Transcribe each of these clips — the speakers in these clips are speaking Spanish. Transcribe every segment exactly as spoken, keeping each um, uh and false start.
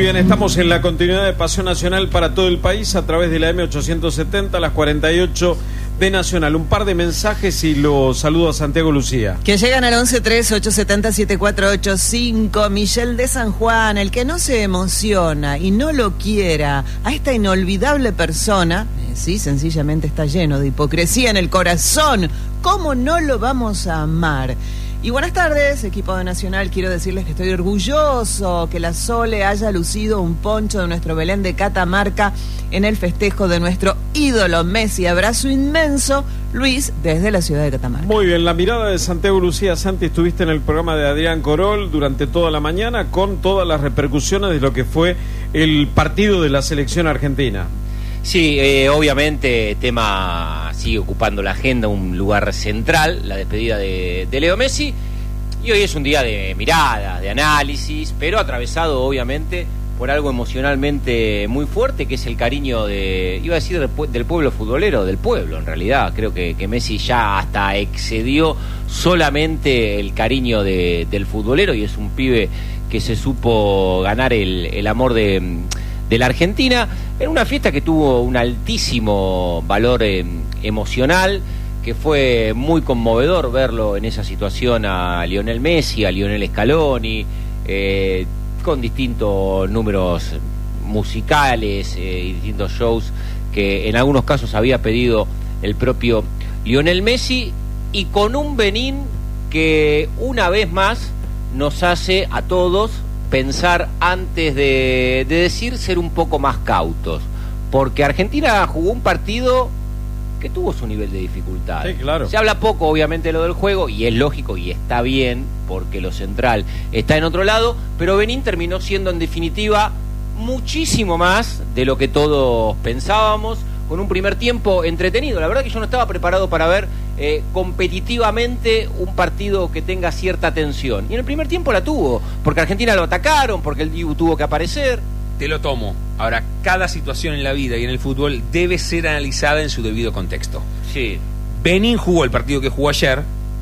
bien, estamos en la continuidad de Pasión Nacional para todo el país a través de la M ochocientos setenta, las cuarenta y ocho de Nacional. Un par de mensajes y los saludo a Santiago Lucía. Que llegan al once tres ocho siete cero siete cuatro ocho cinco. Michelle de San Juan, el que no se emociona y no lo quiera a esta inolvidable persona, eh, sí, sencillamente está lleno de hipocresía en el corazón. ¿Cómo no lo vamos a amar? Y buenas tardes, equipo de Nacional. Quiero decirles que estoy orgulloso que la Sole haya lucido un poncho de nuestro Belén de Catamarca en el festejo de nuestro ídolo Messi. Abrazo inmenso, Luis, desde la ciudad de Catamarca. Muy bien, la mirada de Santiago Lucía. Santi, estuviste en el programa de Adrián Corol durante toda la mañana con todas las repercusiones de lo que fue el partido de la selección argentina. Sí, eh, obviamente tema sigue ocupando la agenda, un lugar central, la despedida de, de Leo Messi, y hoy es un día de mirada, de análisis, pero atravesado obviamente por algo emocionalmente muy fuerte, que es el cariño de, iba a decir del, del pueblo futbolero, del pueblo en realidad. Creo que, que Messi ya hasta excedió solamente el cariño de, del futbolero, y es un pibe que se supo ganar el, el amor de... de la Argentina, en una fiesta que tuvo un altísimo valor eh, emocional, que fue muy conmovedor verlo en esa situación a Lionel Messi, a Lionel Scaloni, eh, con distintos números musicales eh, y distintos shows que en algunos casos había pedido el propio Lionel Messi, y con un Benín que una vez más nos hace a todos pensar antes de, de decir, ser un poco más cautos, porque Argentina jugó un partido que tuvo su nivel de dificultad. Sí, claro. Se habla poco obviamente de lo del juego, y es lógico y está bien, porque lo central está en otro lado, pero Benín terminó siendo en definitiva muchísimo más de lo que todos pensábamos, con un primer tiempo entretenido. La verdad que yo no estaba preparado para ver eh, competitivamente un partido que tenga cierta tensión. Y en el primer tiempo la tuvo, porque Argentina lo atacaron, porque el Dibu tuvo que aparecer. Te lo tomo. Ahora, cada situación en la vida y en el fútbol debe ser analizada en su debido contexto. Sí. Benín jugó el partido que jugó ayer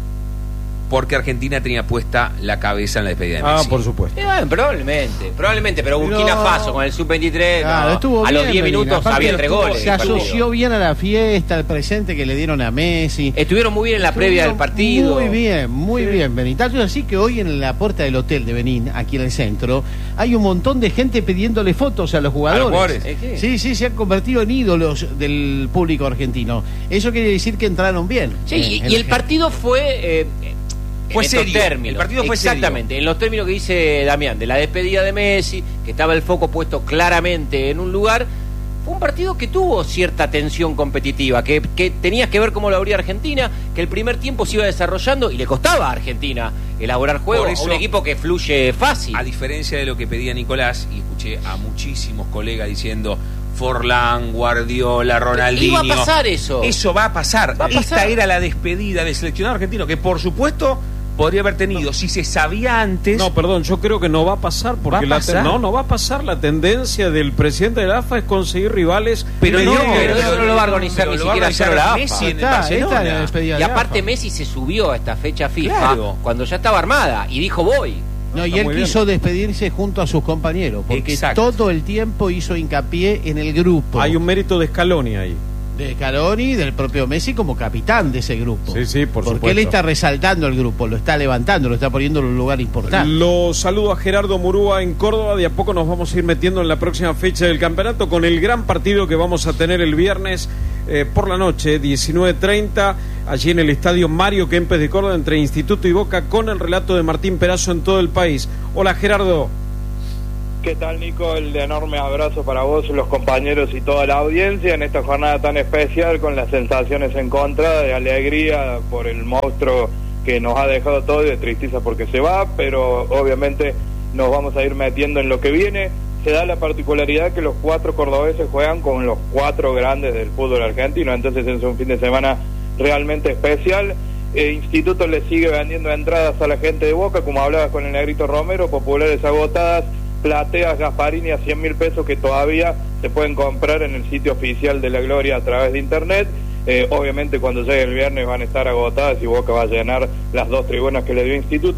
porque Argentina tenía puesta la cabeza en la despedida de Messi. Ah, por supuesto. Eh, bueno, probablemente, probablemente, pero Burkina Pero... Faso con el sub veintitrés, Claro, no, estuvo a bien, los diez Benín. minutos Aparte había lo tres estuvo- goles. Se asoció bien a la fiesta, al presente que le dieron a Messi. Estuvieron muy bien en la previa del partido. Muy bien, muy Sí. bien, Benín. Tanto es así que hoy en la puerta del hotel de Benín, aquí en el centro, hay un montón de gente pidiéndole fotos a los jugadores. ¿A los jugadores? ¿Eh, qué? Sí, sí, se han convertido en ídolos del público argentino. Eso quiere decir que entraron bien. Sí, eh, y, en y la el gente. partido fue... Eh, Fue en estos serio, términos. el partido fue Exactamente, serio. en los términos que dice Damián, de la despedida de Messi, que estaba el foco puesto claramente en un lugar. Fue un partido que tuvo cierta tensión competitiva, que, que tenías que ver cómo lo abría Argentina, que el primer tiempo se iba desarrollando y le costaba a Argentina elaborar juego, Por eso, a un equipo que fluye fácil. A diferencia de lo que pedía Nicolás, y escuché a muchísimos colegas diciendo Forlán, Guardiola, Ronaldinho. Iba a pasar eso. Eso va a pasar. Va a pasar. Esta era la despedida del seleccionado argentino, que por supuesto podría haber tenido, si se sabía antes. No, perdón, yo creo que no va a pasar, porque ¿Va a la pasar? ten- no, no va a pasar. La tendencia del presidente de la A F A es conseguir rivales. Pero no, mediocres. pero eso no lo va a organizar pero ni lo va a siquiera organizar solo la A F A. Messi en el Está, está en la Barcelona. despedida Y de aparte AFA. Messi se subió a esta fecha FIFA Claro. cuando ya estaba armada y dijo voy. No, y Está él muy bien. quiso despedirse junto a sus compañeros, porque Exacto. todo el tiempo hizo hincapié en el grupo. Hay un mérito de Scaloni ahí. De Scaloni y del propio Messi como capitán de ese grupo. Sí, sí, por Porque supuesto. él está resaltando el grupo, lo está levantando, lo está poniendo en un lugar importante. Lo saludo a Gerardo Murúa en Córdoba. De a poco nos vamos a ir metiendo en la próxima fecha del campeonato con el gran partido que vamos a tener el viernes eh, por la noche, diecinueve treinta, allí en el estadio Mario Kempes de Córdoba, entre Instituto y Boca, con el relato de Martín Perazo en todo el país. Hola, Gerardo. ¿Qué tal, Nico? El enorme abrazo para vos, los compañeros y toda la audiencia en esta jornada tan especial, con las sensaciones encontradas de alegría por el monstruo que nos ha dejado todo y de tristeza porque se va, pero obviamente nos vamos a ir metiendo en lo que viene. Se da la particularidad que los cuatro cordobeses juegan con los cuatro grandes del fútbol argentino, entonces es un fin de semana realmente especial. El Instituto le sigue vendiendo entradas a la gente de Boca, como hablabas con el Negrito Romero, populares agotadas, plateas Gasparini a cien mil pesos que todavía se pueden comprar en el sitio oficial de La Gloria a través de internet. Eh, obviamente cuando llegue el viernes van a estar agotadas y Boca va a llenar las dos tribunas que le dio Instituto.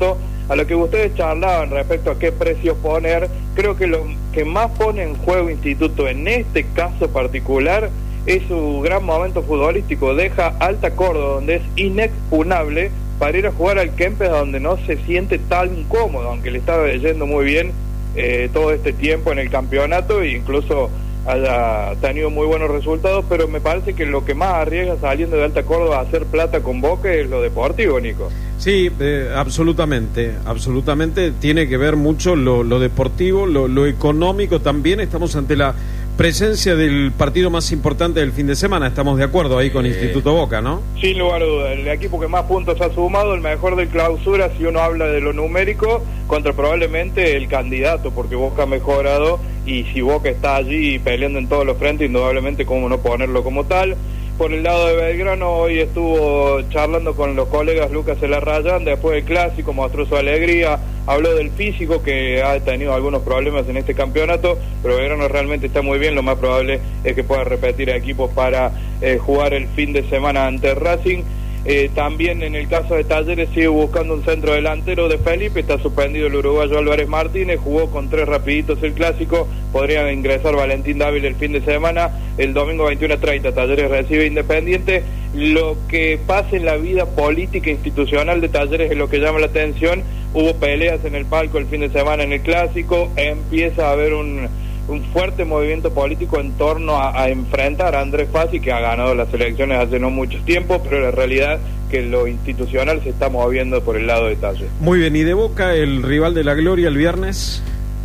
a lo que ustedes charlaban respecto a qué precio poner, creo que lo que más pone en juego Instituto en este caso particular es su gran momento futbolístico. Deja Alta Córdoba, donde es inexpugnable, para ir a jugar al Kempes, donde no se siente tan cómodo, aunque le estaba yendo muy bien eh, todo este tiempo en el campeonato e incluso haya tenido muy buenos resultados, pero me parece que lo que más arriesga saliendo de Alta Córdoba a hacer plata con Boca es lo deportivo, Nico. Sí, eh, absolutamente, absolutamente tiene que ver mucho lo, lo deportivo, lo, lo económico también. Estamos ante la presencia del partido más importante del fin de semana, estamos de acuerdo ahí con eh, Instituto Boca, ¿no? Sin lugar a dudas, el equipo que más puntos ha sumado, el mejor del clausura, si uno habla de lo numérico, contra probablemente el candidato, porque Boca ha mejorado, y si Boca está allí peleando en todos los frentes, indudablemente cómo no ponerlo como tal. Por el lado de Belgrano, hoy estuvo charlando con los colegas Lucas Elarrayán, después del clásico, mostró su alegría, habló del físico, que ha tenido algunos problemas en este campeonato, pero Belgrano realmente está muy bien, lo más probable es que pueda repetir equipos para eh, jugar el fin de semana ante Racing. Eh, también en el caso de Talleres sigue buscando un centro delantero de Felipe, está suspendido el uruguayo Álvarez Martínez, jugó con tres rapiditos el clásico, podría ingresar Valentín Dávila el fin de semana, el domingo veintiuno a treinta Talleres recibe Independiente. Lo que pasa en la vida política institucional de Talleres es lo que llama la atención. Hubo peleas en el palco el fin de semana en el clásico, empieza a haber un un fuerte movimiento político en torno a, a enfrentar a Andrés Fassi, que ha ganado las elecciones hace no mucho tiempo, pero la realidad que lo institucional se está moviendo por el lado de Talleres. Muy bien, y de Boca, el rival de la gloria el viernes,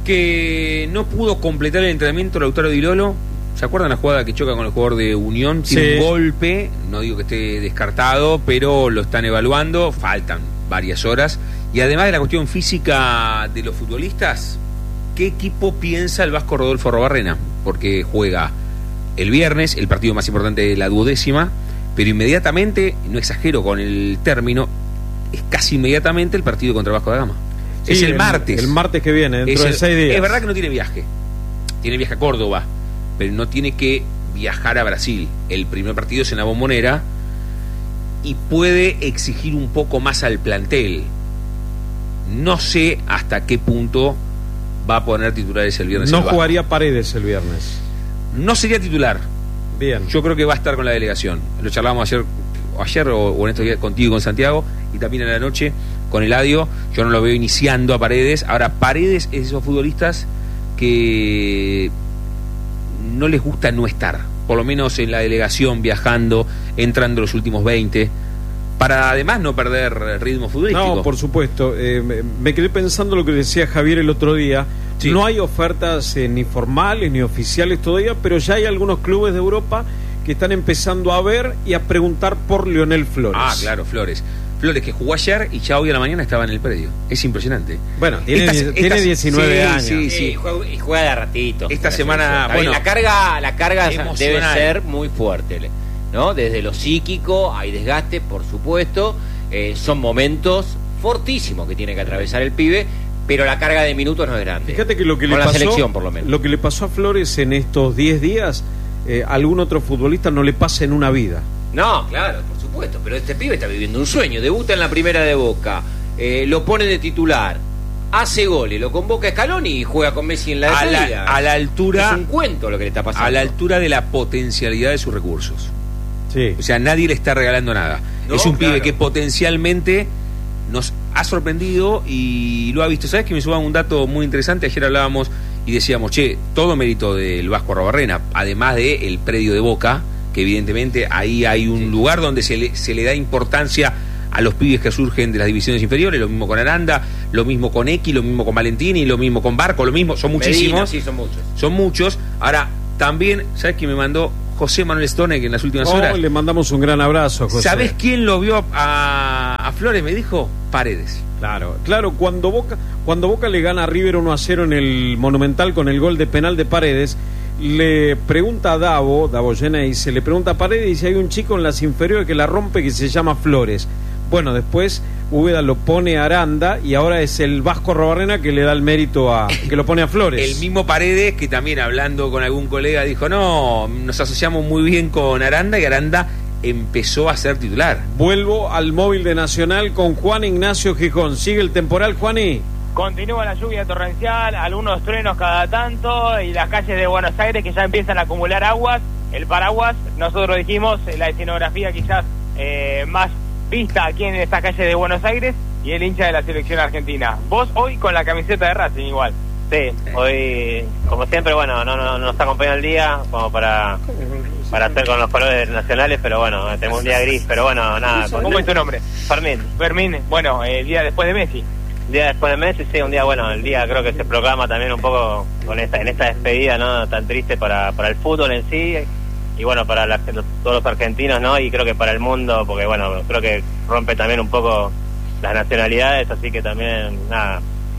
que no pudo completar el entrenamiento Lautaro Di Lolo. ¿Se acuerdan la jugada que choca con el jugador de Unión? Tiene sí. un golpe, no digo que esté descartado, pero lo están evaluando, faltan varias horas. Y además de la cuestión física de los futbolistas, ¿qué equipo piensa el Vasco Rodolfo Arruabarrena? Porque juega el viernes, el partido más importante de la duodécima, pero inmediatamente, no exagero con el término, es casi inmediatamente el partido contra Vasco da Gama. Sí, es el, el martes. El martes que viene, dentro es de el, seis días. Es verdad que no tiene viaje. Tiene viaje a Córdoba, pero no tiene que viajar a Brasil. El primer partido es en la Bombonera y puede exigir un poco más al plantel. No sé hasta qué punto va a poner titulares el viernes. No jugaría Paredes el viernes. No sería titular. Bien. Yo creo que va a estar con la delegación. Lo charlábamos ayer, ayer o, o en estos días contigo y con Santiago, y también en la noche con Eladio. Yo no lo veo iniciando a Paredes. Ahora, Paredes es esos futbolistas que no les gusta no estar, por lo menos en la delegación, viajando, entrando los últimos veinte, para además no perder ritmo futbolístico. No, por supuesto. Eh, me, me quedé pensando lo que decía Javier el otro día. Sí. No hay ofertas eh, ni formales ni oficiales todavía, pero ya hay algunos clubes de Europa que están empezando a ver y a preguntar por Lionel Flores. Ah, claro, Flores. Flores que jugó ayer y ya hoy a la mañana estaba en el predio. Es impresionante. Bueno, tiene, estas, tiene estas, diecinueve sí, años. Sí, sí. Y juega, y juega de ratito. Esta semana, bueno, la carga, la carga emocional. Debe ser muy fuerte, ¿no? Desde lo psíquico hay desgaste, por supuesto. Eh, son momentos fortísimos que tiene que atravesar el pibe, pero la carga de minutos no es grande. Fíjate que lo que Con le la pasó, selección, por lo menos. Lo que le pasó a Flores en estos diez días, eh, a algún otro futbolista no le pasa en una vida. No, claro, por supuesto, pero este pibe está viviendo un sueño. Debuta en la primera de Boca, eh, lo pone de titular, hace goles, lo convoca a Scaloni y juega con Messi en la a despedida. la, a la altura, es un cuento lo que le está pasando. A la altura de la potencialidad de sus recursos. Sí. O sea, nadie le está regalando nada. No, es un claro. pibe que potencialmente nos ha sorprendido y lo ha visto. ¿Sabes que me suban un dato muy interesante? Ayer hablábamos y decíamos, che, todo mérito del Vasco Arruabarrena, además de el predio de Boca, que evidentemente ahí hay un lugar donde se le, se le da importancia a los pibes que surgen de las divisiones inferiores, lo mismo con Aranda, lo mismo con X, lo mismo con Valentini, lo mismo con Barco, lo mismo, son muchísimos. Medina, sí, son muchos. Son muchos. Ahora, también, ¿sabes quién me mandó? José Manuel Stone, que en las últimas oh, horas. Le mandamos un gran abrazo, José. ¿Sabés quién lo vio a, a Flores? Me dijo Paredes. Claro, claro, cuando Boca, cuando Boca le gana a River uno a cero en el Monumental con el gol de penal de Paredes, le pregunta a Davo, Davo Geneise, se le pregunta a Paredes y si hay un chico en las inferiores que la rompe que se llama Flores. Bueno, después Úbeda lo pone a Aranda y ahora es el Vasco Arruabarrena que le da el mérito a que lo pone a Flores. El mismo Paredes que también hablando con algún colega dijo, no, nos asociamos muy bien con Aranda y Aranda empezó a ser titular. Vuelvo al móvil de Nacional con Juan Ignacio Gijón. ¿Sigue el temporal, Juani? Continúa la lluvia torrencial, algunos truenos cada tanto y las calles de Buenos Aires que ya empiezan a acumular aguas. El paraguas, nosotros dijimos, la escenografía quizás eh, más vista aquí en esta calle de Buenos Aires, y el hincha de la selección argentina. Vos hoy con la camiseta de Racing igual. Sí, hoy, como siempre, bueno, no, no, no nos acompaña el día como para, para hacer con los colores nacionales, pero bueno, tenemos un día gris, pero bueno, nada. ¿Cómo es tu nombre? Fermín. Fermín, bueno, el día después de Messi. El día después de Messi, sí, un día, bueno, el día creo que se proclama también un poco con esta, en esta despedida, ¿no? Tan triste para, para el fútbol en sí, y bueno, para la, los, todos los argentinos, ¿no? Y creo que para el mundo, porque bueno, creo que rompe también un poco las nacionalidades, así que también, nada,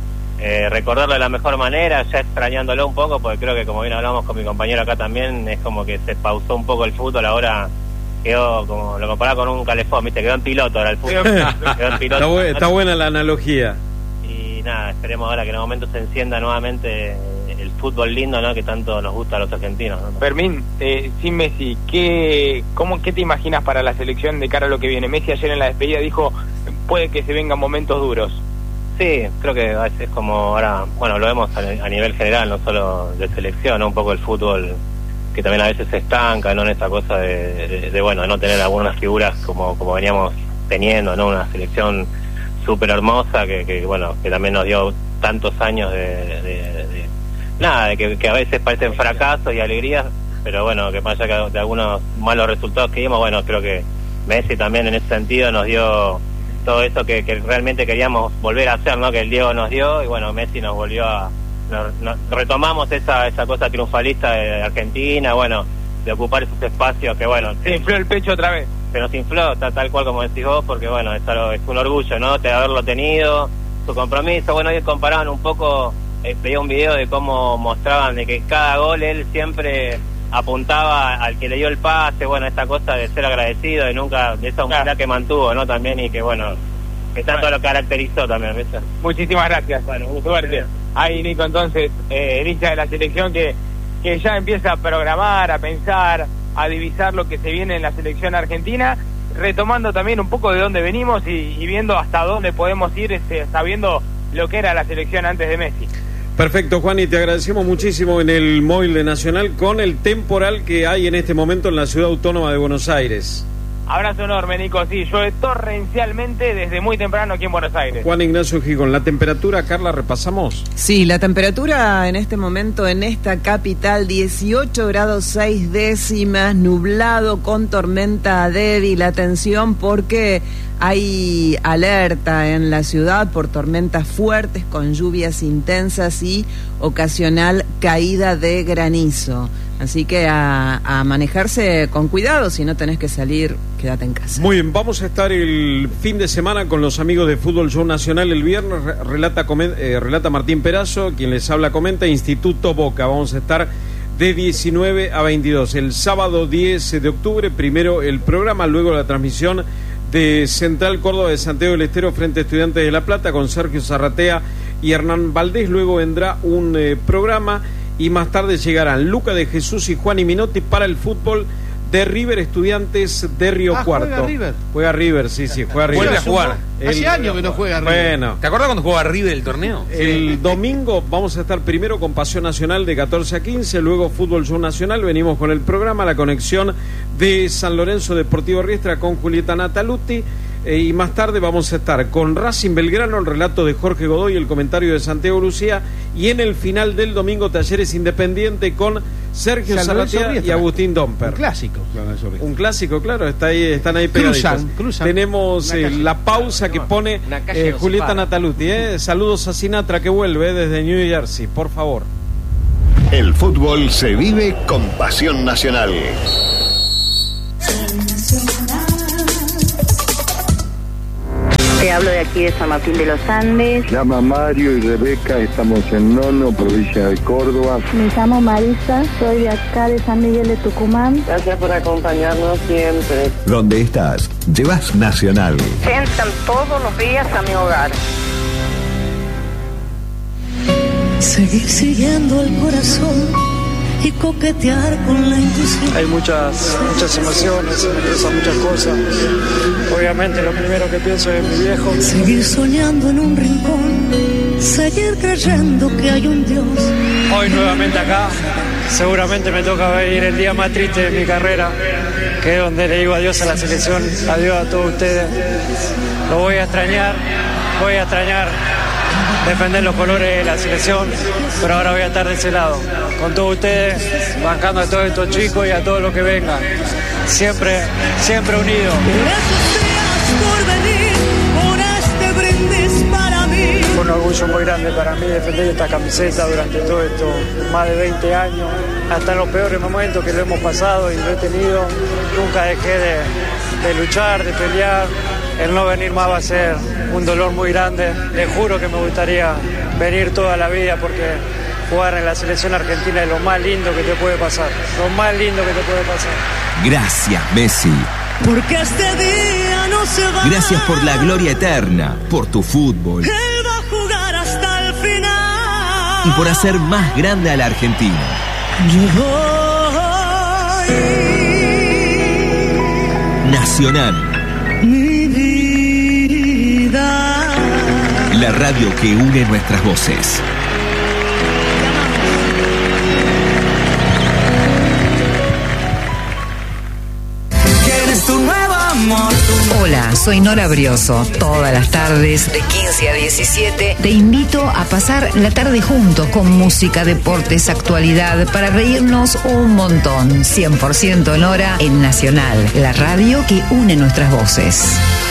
eh, recordarlo de la mejor manera, ya extrañándolo un poco, porque creo que como bien hablamos con mi compañero acá también, es como que se pausó un poco el fútbol, ahora quedó como, lo comparaba con un calefón, ¿viste? Quedó en piloto ahora el fútbol. Quedó en piloto. Está, bu está buena la analogía. Y nada, esperemos ahora que en un momento se encienda nuevamente el fútbol lindo, ¿no? Que tanto nos gusta a los argentinos, ¿no? Fermín, eh, sin Messi, ¿qué, cómo, ¿qué te imaginas para la selección de cara a lo que viene? Messi ayer en la despedida dijo, puede que se vengan momentos duros. Sí, creo que es como ahora, bueno, lo vemos a, a nivel general, no solo de selección, ¿no? Un poco el fútbol que también a veces se estanca, ¿no? En esta cosa de, de, de bueno, de no tener algunas figuras como, como veníamos teniendo, ¿no? Una selección súper hermosa que, que, bueno, que también nos dio tantos años de, de, de, de nada, de que, que a veces parecen fracasos y alegrías, pero bueno, que más allá de algunos malos resultados que dimos, bueno, creo que Messi también en ese sentido nos dio todo eso que, que realmente queríamos volver a hacer, ¿no? Que el Diego nos dio, y bueno, Messi nos volvió a... Nos, nos, retomamos esa esa cosa triunfalista de Argentina, bueno, de ocupar esos espacios que, bueno... Se infló el pecho otra vez. Se nos infló, tal, tal cual como decís vos, porque, bueno, es, algo, es un orgullo, ¿no? De haberlo tenido, su compromiso. Bueno, hoy comparaban un poco, eh, veía un video de cómo mostraban de que cada gol él siempre apuntaba al que le dio el pase, bueno, esta cosa de ser agradecido y nunca, de esa humildad claro. que mantuvo, ¿no? También, y que, bueno, que tanto bueno. lo caracterizó también, ¿viste? Muchísimas gracias. Bueno, un suerte. Ahí, Nico, entonces, eh, el hincha de la selección que, que ya empieza a programar, a pensar, a divisar lo que se viene en la selección argentina, retomando también un poco de dónde venimos y, y viendo hasta dónde podemos ir, este, sabiendo lo que era la selección antes de Messi. Perfecto, Juan, y te agradecemos muchísimo en el móvil de Nacional con el temporal que hay en este momento en la ciudad autónoma de Buenos Aires. Abrazo enorme, Nico. Sí, llueve torrencialmente desde muy temprano aquí en Buenos Aires. Juan Ignacio Gijón, ¿la temperatura, Carla, repasamos? Sí, la temperatura en este momento en esta capital, dieciocho grados seis décimas, nublado con tormenta débil. Atención porque hay alerta en la ciudad por tormentas fuertes con lluvias intensas y ocasional caída de granizo. Así que a, a manejarse con cuidado, si no tenés que salir, quédate en casa. Muy bien, vamos a estar el fin de semana con los amigos de Fútbol Show Nacional. El viernes relata, eh, relata Martín Perazo, quien les habla comenta, Instituto Boca. Vamos a estar de diecinueve a veintidós. El sábado diez de octubre, primero el programa, luego la transmisión de Central Córdoba de Santiago del Estero frente a Estudiantes de La Plata con Sergio Zarratea y Hernán Valdés. Luego vendrá un eh, programa y más tarde llegarán Luca de Jesús y Juan y Minotti para el fútbol de River Estudiantes de Río ah, Cuarto. Juega River. Juega River, sí, sí, juega River. Vuelve a jugar. Hace el, años que no juega River. Bueno. ¿Te acuerdas cuando jugaba River el torneo? El sí. domingo vamos a estar primero con Pasión Nacional de catorce a quince, luego Fútbol Show Nacional, venimos con el programa, la conexión de San Lorenzo Deportivo Riestra con Julieta Nataluti. Eh, y más tarde vamos a estar con Racing Belgrano, el relato de Jorge Godoy, el comentario de Santiago Lucía, y en el final del domingo Talleres Independiente con Sergio Zarratea y Agustín Domper. Un clásico. Un clásico, claro, está ahí, están ahí pegaditos. Cruzan, cruzan. Tenemos eh, la pausa que pone eh, Julieta Nataluti. Eh. Saludos a Sinatra que vuelve eh, desde New Jersey, por favor. El fútbol se vive con pasión nacional. Te hablo de aquí de San Martín de los Andes. Se llama Mario y Rebeca, estamos en Nono, provincia de Córdoba. Me llamo Marisa, soy de acá de San Miguel de Tucumán. Gracias por acompañarnos siempre. ¿Dónde estás? Llevas Nacional. Entran todos los días a mi hogar. Seguir siguiendo el corazón y coquetear con la intuición. Hay muchas, muchas emociones, se me cruzan muchas cosas. Obviamente lo primero que pienso es mi viejo. Seguir soñando en un rincón, seguir creyendo que hay un Dios. Hoy nuevamente acá, seguramente me toca vivir el día más triste de mi carrera, que es donde le digo adiós a la selección, adiós a todos ustedes. Lo voy a extrañar, voy a extrañar defender los colores de la selección, pero ahora voy a estar de ese lado, con todos ustedes, bancando a todos estos chicos y a todos los que vengan, siempre, siempre unidos. Fue un orgullo muy grande para mí defender esta camiseta durante todo esto, más de veinte años, hasta en los peores momentos que lo hemos pasado y lo he tenido, nunca dejé de, de luchar, de pelear. El no venir más va a ser un dolor muy grande. Les juro que me gustaría venir toda la vida porque jugar en la selección argentina es lo más lindo que te puede pasar. Lo más lindo que te puede pasar. Gracias, Messi. Porque este día no se va. Gracias por la gloria eterna, por tu fútbol. Él va a jugar hasta el final. Y por hacer más grande a la Argentina. Yo voy. Nacional. Mi vida. La radio que une nuestras voces. ¿Quieres tu nuevo amor? Hola, soy Nora Brioso. Todas las tardes, de quince a diecisiete, te invito a pasar la tarde juntos con música, deportes, actualidad, para reírnos un montón. cien por ciento Nora en Nacional, la radio que une nuestras voces.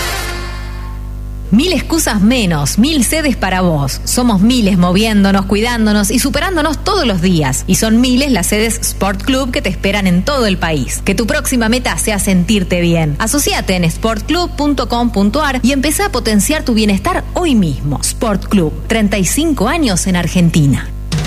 Mil excusas menos, mil sedes para vos. Somos miles moviéndonos, cuidándonos y superándonos todos los días. Y son miles las sedes Sport Club que te esperan en todo el país. Que tu próxima meta sea sentirte bien. Asociate en sport club punto com punto a r y empezá a potenciar tu bienestar hoy mismo. Sport Club, treinta y cinco años en Argentina.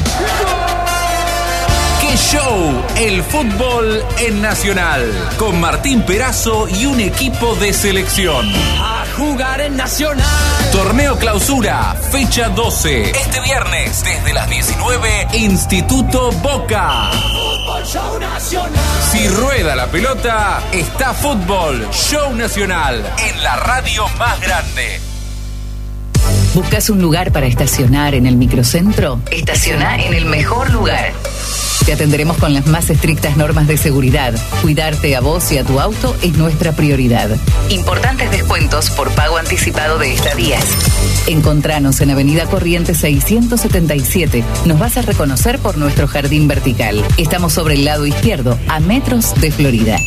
¡Qué show! El fútbol en Nacional. Con Martín Perazo y un equipo de selección. Jugar en Nacional. Torneo Clausura, fecha doce. Este viernes, desde las diecinueve, Instituto Boca. Fútbol Show Nacional. Si rueda la pelota, está Fútbol Show Nacional en la radio más grande. ¿Buscas un lugar para estacionar en el microcentro? Estaciona en el mejor lugar. Te atenderemos con las más estrictas normas de seguridad. Cuidarte a vos y a tu auto es nuestra prioridad. Importantes descuentos por pago anticipado de estadías. Encontranos en Avenida Corrientes seiscientos setenta y siete. Nos vas a reconocer por nuestro jardín vertical. Estamos sobre el lado izquierdo, a metros de Florida.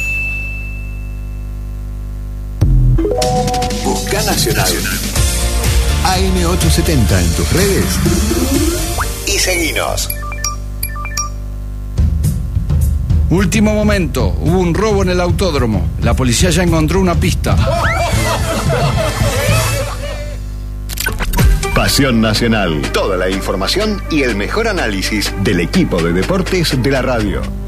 Busca Nacional. A M ochocientos setenta en tus redes y seguinos. Último momento, hubo un robo en el autódromo. La policía ya encontró una pista. Pasión Nacional. Toda la información y el mejor análisis del equipo de deportes de la radio.